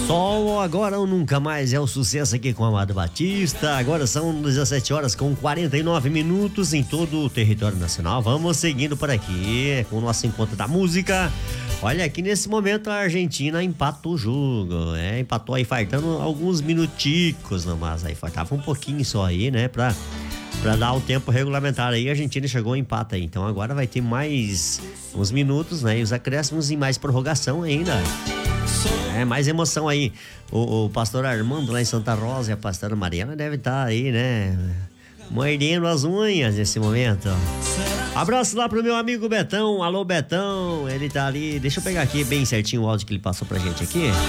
Sol agora ou nunca mais é o sucesso aqui com o Amado Batista. Agora são 17 horas com 49 minutos em todo o território nacional. Vamos seguindo por aqui com o nosso encontro da música. Olha, aqui nesse momento a Argentina empatou o jogo, empatou aí faltando alguns minuticos, mas aí faltava um pouquinho só aí, né, pra dar o tempo regulamentar aí. A Argentina chegou ao empate aí, então agora vai ter mais uns minutos, né, e os acréscimos e mais prorrogação ainda. Mais emoção aí. O pastor Armando lá em Santa Rosa e a pastora Mariana deve estar aí, né, mordendo as unhas nesse momento. Abraço lá pro meu amigo Betão. Alô, Betão, ele tá ali. Deixa eu pegar aqui bem certinho o áudio que ele passou pra gente aqui.